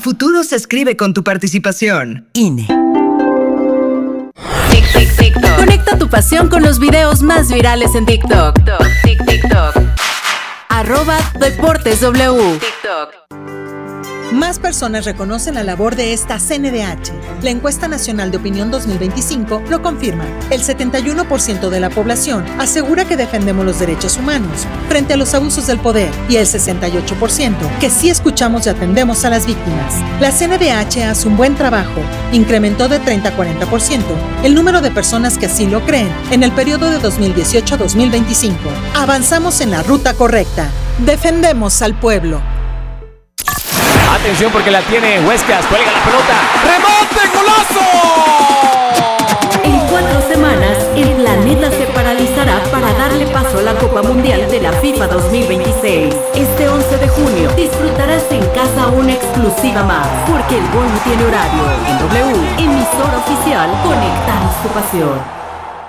futuro se escribe con tu participación. INE. TikTok. Conecta tu pasión con los videos más virales en TikTok. TikTok. @DeportesW. TikTok. Más personas reconocen la labor de esta CNDH. La encuesta nacional de opinión 2025 lo confirma. El 71% de la población asegura que defendemos los derechos humanos frente a los abusos del poder y el 68% que sí escuchamos y atendemos a las víctimas. La CNDH hace un buen trabajo. Incrementó de 30 a 40% el número de personas que así lo creen en el periodo de 2018 a 2025. Avanzamos en la ruta correcta. Defendemos al pueblo. Atención porque la tiene Huescas, cuelga la pelota. ¡Remate, golazo! En 4 semanas, el planeta se paralizará para darle paso a la Copa Mundial de la FIFA 2026. Este 11 de junio disfrutarás en casa una exclusiva más, porque el gol no tiene horario. En W, emisora oficial, conectamos tu pasión.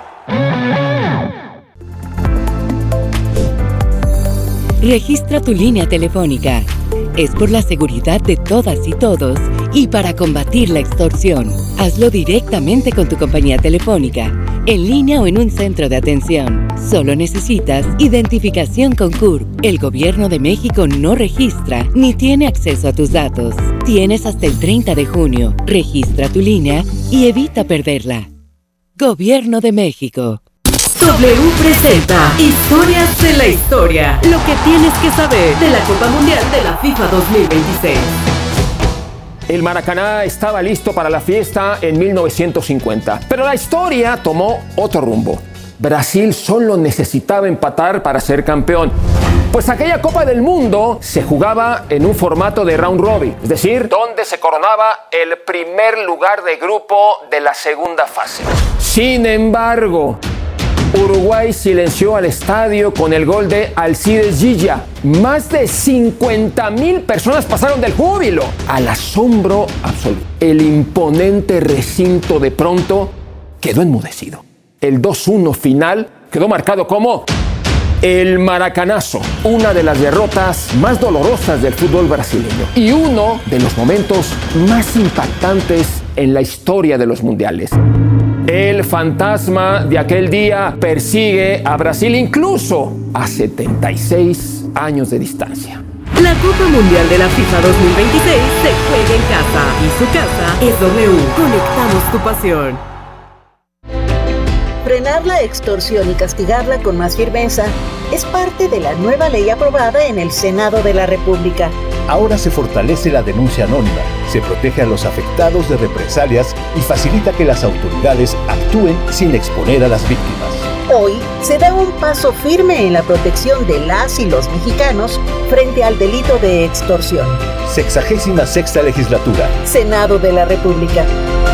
Registra tu línea telefónica. Es por la seguridad de todas y todos y para combatir la extorsión. Hazlo directamente con tu compañía telefónica, en línea o en un centro de atención. Solo necesitas identificación con CURP. El Gobierno de México no registra ni tiene acceso a tus datos. Tienes hasta el 30 de junio. Registra tu línea y evita perderla. Gobierno de México. W presenta Historias de la Historia. Lo que tienes que saber de la Copa Mundial de la FIFA 2026. El Maracaná estaba listo para la fiesta en 1950, pero la historia tomó otro rumbo. Brasil solo necesitaba empatar para ser campeón, pues aquella Copa del Mundo se jugaba en un formato de round robin, es decir, donde se coronaba el primer lugar de grupo de la segunda fase. Sin embargo, Uruguay silenció al estadio con el gol de Alcides Gilla. Más de 50,000 personas pasaron del júbilo al asombro absoluto. El imponente recinto de pronto quedó enmudecido. El 2-1 final quedó marcado como el Maracanazo, una de las derrotas más dolorosas del fútbol brasileño y uno de los momentos más impactantes en la historia de los mundiales. El fantasma de aquel día persigue a Brasil incluso a 76 años de distancia. La Copa Mundial de la FIFA 2026 se juega en casa y su casa es W. Conectamos tu pasión. Frenar la extorsión y castigarla con más firmeza es parte de la nueva ley aprobada en el Senado de la República. Ahora se fortalece la denuncia anónima, se protege a los afectados de represalias y facilita que las autoridades actúen sin exponer a las víctimas. Hoy se da un paso firme en la protección de las y los mexicanos frente al delito de extorsión. 66ª legislatura. Senado de la República.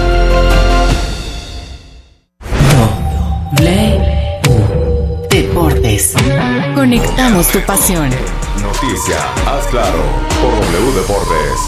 Deportes. Conectamos tu pasión. Noticia, haz claro, por W Deportes.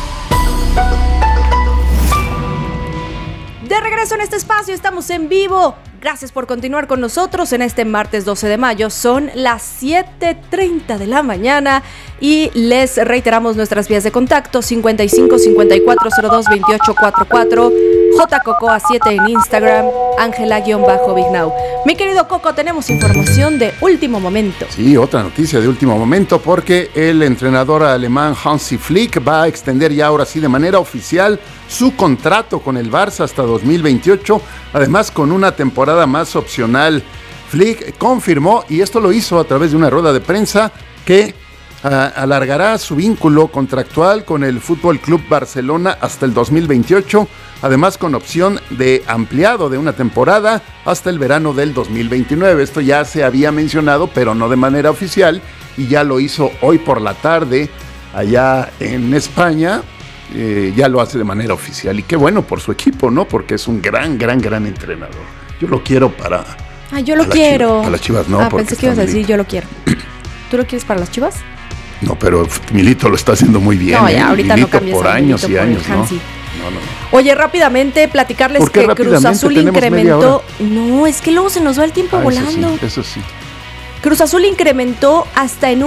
De regreso en este espacio, estamos en vivo. Gracias por continuar con nosotros en este martes 12 de mayo. Son las 7:30 de la mañana y les reiteramos nuestras vías de contacto: 55 54 02 28 44, JCocoa7 en Instagram, Ángela_Big Now. Mi querido Coco, tenemos información de último momento. Sí, otra noticia de último momento, porque el entrenador alemán Hansi Flick va a extender ya ahora sí de manera oficial su contrato con el Barça hasta 2028, además con una temporada más opcional. Flick confirmó, y esto lo hizo a través de una rueda de prensa, que alargará su vínculo contractual con el Fútbol Club Barcelona hasta el 2028, además con opción de ampliado de una temporada hasta el verano del 2029. Esto ya se había mencionado, pero no de manera oficial, y ya lo hizo hoy por la tarde allá en España. Ya lo hace de manera oficial, y qué bueno por su equipo, ¿no? Porque es un gran entrenador. Yo lo quiero para... yo lo quiero. Para las Chivas, no. Pensé que ibas a decir yo lo quiero. ¿Tú lo quieres para las Chivas? No, pero Milito lo está haciendo muy bien. No, ya, ahorita Milito no cambias por años y años, ¿no? No. Oye, rápidamente platicarles que Cruz Azul incrementó... No, es que luego se nos va el tiempo volando. Eso sí. Cruz Azul incrementó hasta en un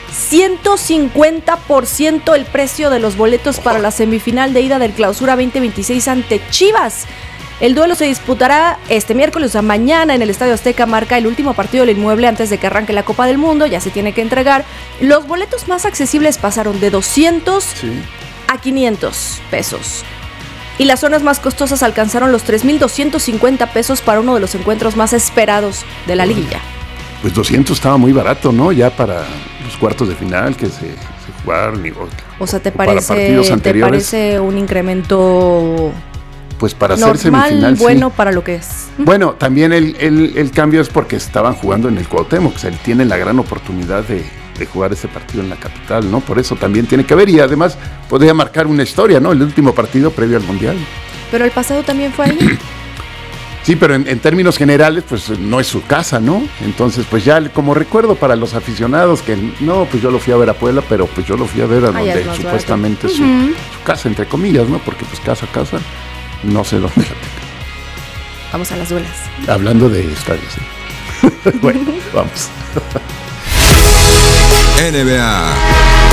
150% el precio de los boletos para la semifinal de ida del Clausura 2026 ante Chivas. El duelo se disputará este miércoles, o sea, mañana en el Estadio Azteca. Marca el último partido del inmueble antes de que arranque la Copa del Mundo. Ya se tiene que entregar. Los boletos más accesibles pasaron de 200 a 500 pesos. Y las zonas más costosas alcanzaron los 3,250 pesos para uno de los encuentros más esperados de la liguilla. Pues 200 estaba muy barato, ¿no? Ya para los cuartos de final que se jugaron. O sea, ¿te parece un incremento? Pues para normal, hacer semifinal, bueno, para lo que es. Bueno, también el cambio es porque estaban jugando en el Cuauhtémoc, o sea, él tiene la gran oportunidad de jugar ese partido en la capital, ¿no? Por eso también tiene que ver, y además podría marcar una historia, ¿no? El último partido previo al Mundial. Pero el pasado también fue ahí. Sí, pero en términos generales, pues no es su casa, ¿no? Entonces, pues ya como recuerdo para los aficionados que no, pues yo lo fui a ver a Puebla, pero pues yo lo fui a ver a donde supuestamente es su casa, entre comillas, ¿no? Porque pues casa a casa, no sé dónde la tengo. Vamos a las duelas. Hablando de estadios, ¿sí? Bueno, vamos. NBA